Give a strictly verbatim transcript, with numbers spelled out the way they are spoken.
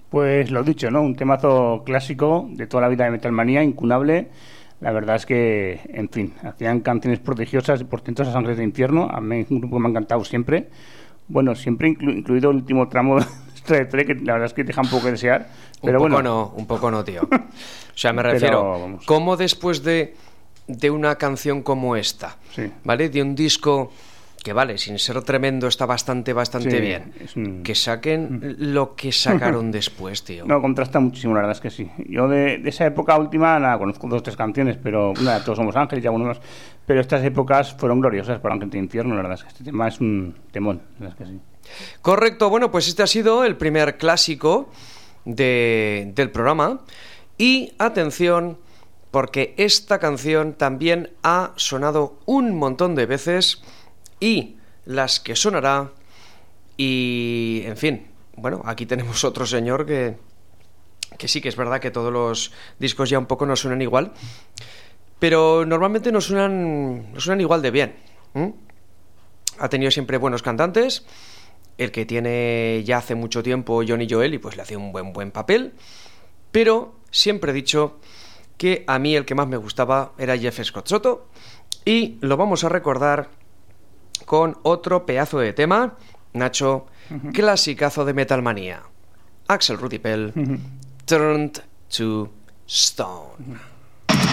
Pues lo dicho, ¿no? Un temazo clásico de toda la vida de Metal Manía, incunable. La verdad es que, en fin, hacían canciones prodigiosas y portentosas, Ángeles del Infierno. A mí es un grupo que me ha encantado siempre. Bueno, siempre inclu- incluido el último tramo de Trek, que la verdad es que deja un poco que desear. Pero un poco bueno. no, un poco no, tío. O sea, me refiero, Pero, ¿cómo después de, de una canción como esta, sí. ¿vale? De un disco que, vale, sin ser tremendo, está bastante, bastante Sí, bien, es un... que saquen lo que sacaron después, tío? No, contrasta muchísimo, la verdad es que sí. Yo de, de esa época última, nada, conozco dos o tres canciones, pero una, Todos Somos Ángeles y algunos más. Pero estas épocas fueron gloriosas para Ángeles del Infierno, la verdad es que este tema es un temón, la verdad es que sí. Correcto, bueno, pues este ha sido el primer clásico de, del programa. Y atención, porque esta canción también ha sonado un montón de veces y las que sonará. Y, en fin, bueno, aquí tenemos otro señor que, que sí que es verdad que todos los discos ya un poco nos suenan igual, pero normalmente nos suenan, nos suenan igual de bien. ¿Mm? Ha tenido siempre buenos cantantes. El que tiene ya hace mucho tiempo Johnny Joel, y pues le hace un buen buen papel. Pero siempre he dicho que a mí el que más me gustaba era Jeff Scott Soto, y lo vamos a recordar con otro pedazo de tema, Nacho, uh-huh. clasicazo de Metal Manía. Axel Rudi Pell, uh-huh. Turned to Stone. Uh-huh.